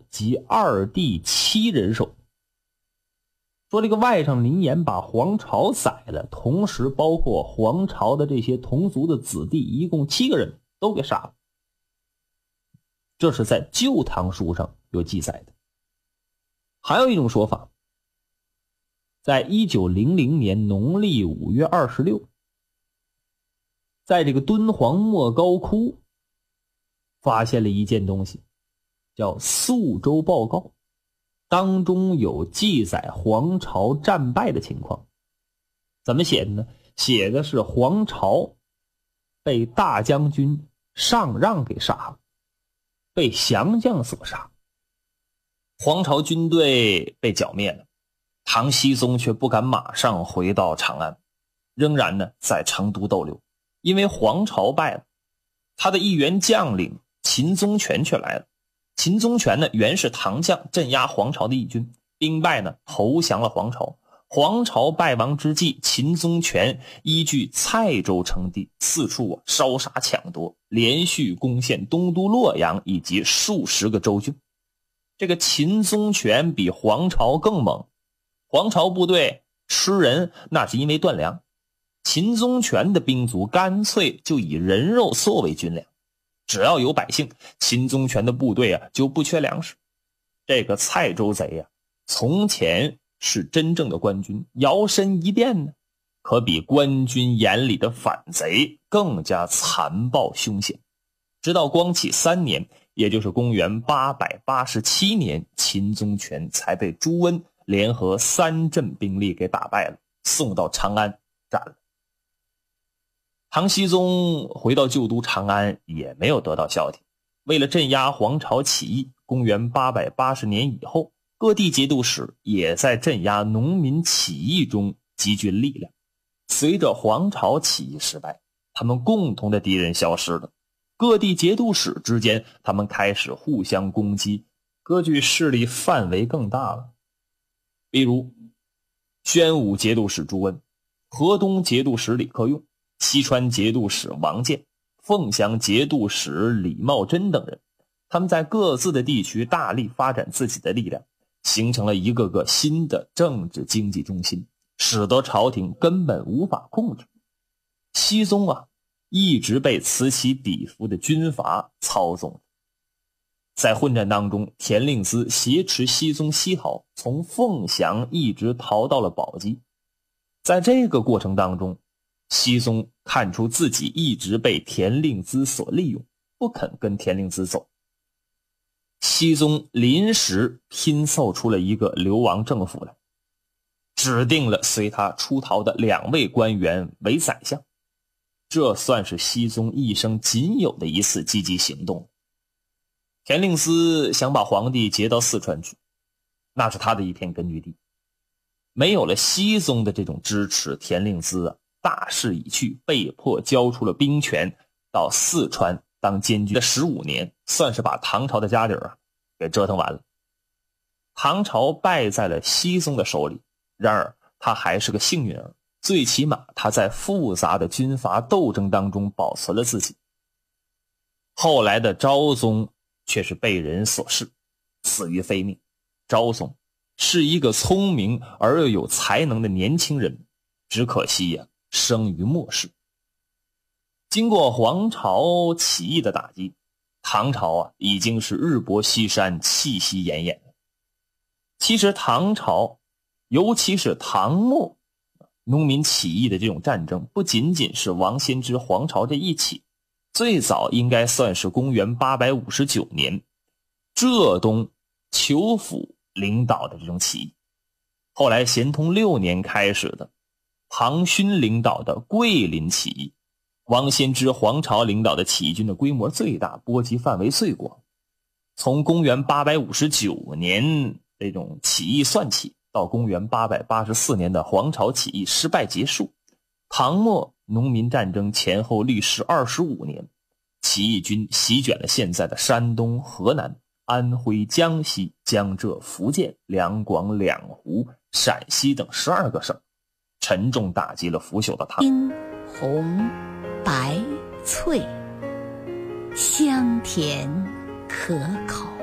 及二弟7人首。说这个外甥林岩把黄巢宰了，同时包括黄巢的这些同族的子弟，一共7个人都给杀了。这是在《旧唐书》上有记载的。还有一种说法，在1900年农历5月26，在这个敦煌莫高窟发现了一件东西，叫《宿州报告》，当中有记载黄巢战败的情况。怎么写的呢？写的是黄巢被大将军上让给杀了，被降将所杀。黄巢军队被剿灭了，唐僖宗却不敢马上回到长安，仍然呢在成都逗留。因为黄巢败了，他的一员将领秦宗权却来了。秦宗权呢原是唐将，镇压黄巢的义军，兵败呢投降了黄巢。黄巢败亡之际，秦宗权依据蔡州称帝，四处烧杀抢夺，连续攻陷东都洛阳以及数十个州郡。这个秦宗权比黄巢更猛，黄巢部队吃人那是因为断粮，秦宗权的兵卒干脆就以人肉作为军粮，只要有百姓，秦宗权的部队就不缺粮食。这个蔡州贼从前是真正的官军，摇身一变呢，可比官军眼里的反贼更加残暴凶险。直到光启3年，也就是公元887年，秦宗权才被朱温联合3镇兵力给打败了，送到长安斩了。唐僖宗回到旧都长安也没有得到消停，为了镇压黄巢起义，公元880年以后，各地节度使也在镇压农民起义中集聚力量。随着黄巢起义失败，他们共同的敌人消失了，各地节度使之间他们开始互相攻击，割据势力范围更大了。比如宣武节度使朱温、河东节度使李克用、西川节度使王建、凤翔节度使李茂贞等人，他们在各自的地区大力发展自己的力量，形成了一个个新的政治经济中心，使得朝廷根本无法控制。僖宗一直被此起彼伏的军阀操纵。在混战当中，田令孜挟持僖宗西逃，从凤翔一直逃到了宝鸡。在这个过程当中，僖宗看出自己一直被田令孜所利用，不肯跟田令孜走。僖宗临时拼凑出了一个流亡政府来，指定了随他出逃的2位官员为宰相。这算是僖宗一生仅有的一次积极行动。田令孜想把皇帝劫到四川去，那是他的一片根据地。没有了僖宗的这种支持，田令孜大势已去，被迫交出了兵权，到四川当监军的15年，算是把唐朝的家底给折腾完了。唐朝败在了僖宗的手里，然而他还是个幸运儿，最起码他在复杂的军阀斗争当中保存了自己。后来的昭宗却是被人所弑，死于非命。昭宗是一个聪明而又有才能的年轻人，只可惜生于末世。经过黄巢起义的打击，唐朝已经是日薄西山，气息奄奄了。其实唐朝，尤其是唐末农民起义的这种战争，不仅仅是王仙芝黄巢这一起，最早应该算是公元859年浙东裘府领导的这种起义。后来咸通6年开始的庞勋领导的桂林起义，王仙芝黄巢领导的起义军的规模最大，波及范围最广。从公元859年这种起义算起，到公元884年的黄巢起义失败结束，唐末农民战争前后历时25年，起义军席卷了现在的山东、河南、安徽、江西、江浙、福建、两广、两湖、陕西等12个省，沉重打击了腐朽的唐。 青红白翠，香甜可口。